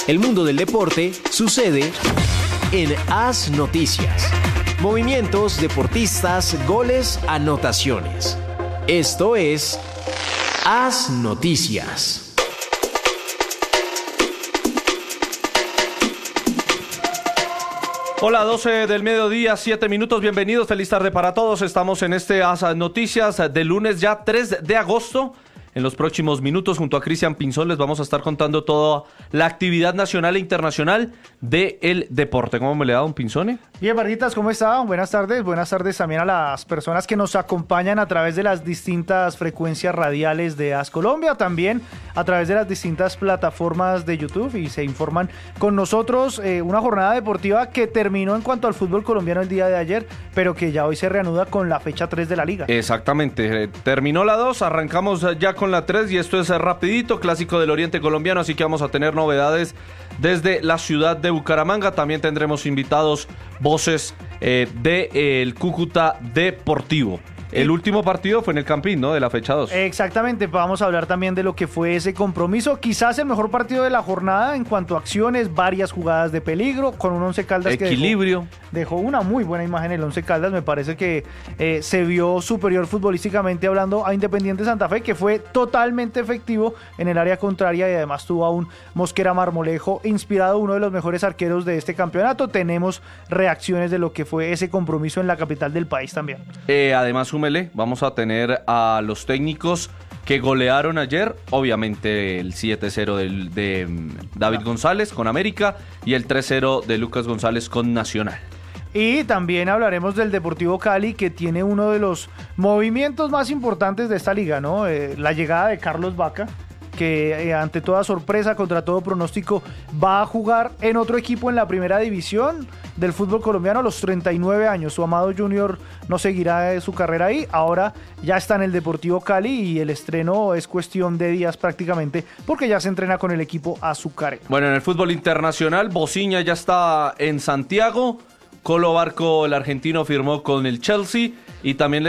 El mundo del deporte sucede en AS Noticias. Movimientos, deportistas, goles, anotaciones. Esto es AS Noticias. Hola, 12 del mediodía, 7 minutos, bienvenidos, feliz tarde para todos. Estamos en este AS Noticias de lunes ya 3 de agosto. En los próximos minutos, junto a Cristian Pinzón, les vamos a estar contando toda la actividad nacional e internacional del deporte. ¿Cómo me le da, don Pinzone? Bien, Barritas, ¿cómo está? Buenas tardes también a las personas que nos acompañan a través de las distintas frecuencias radiales de AS Colombia, también a través de las distintas plataformas de YouTube y se informan con nosotros. Una jornada deportiva que terminó en cuanto al fútbol colombiano el día de ayer, pero que ya hoy se reanuda con la fecha 3 de la liga. Exactamente, terminó la 2, arrancamos ya con la 3 y esto es rapidito, clásico del oriente colombiano, así que vamos a tener novedades desde la ciudad de Bucaramanga. También tendremos invitados, voces del Cúcuta Deportivo. El último partido fue en el Campín, ¿no? De la fecha 2. Exactamente, vamos a hablar también de lo que fue ese compromiso, quizás el mejor partido de la jornada en cuanto a acciones, varias jugadas de peligro, con un Once Caldas equilibrio. Que dejó una muy buena imagen el Once Caldas. Me parece que se vio superior futbolísticamente hablando a Independiente Santa Fe, que fue totalmente efectivo en el área contraria y además tuvo a un Mosquera Marmolejo inspirado, uno de los mejores arqueros de este campeonato. Tenemos reacciones de lo que fue ese compromiso en la capital del país también. Además, vamos a tener a los técnicos que golearon ayer, obviamente el 7-0 de David González con América y el 3-0 de Lucas González con Nacional. Y también hablaremos del Deportivo Cali, que tiene uno de los movimientos más importantes de esta liga, ¿no? La llegada de Carlos Vaca, que ante toda sorpresa, contra todo pronóstico, va a jugar en otro equipo en la primera división del fútbol colombiano a los 39 años. Su amado Junior no seguirá su carrera ahí, ahora ya está en el Deportivo Cali y el estreno es cuestión de días prácticamente, porque ya se entrena con el equipo azucarero. Bueno, en el fútbol internacional, Bociña ya está en Santiago, Colo Barco, el argentino, firmó con el Chelsea y también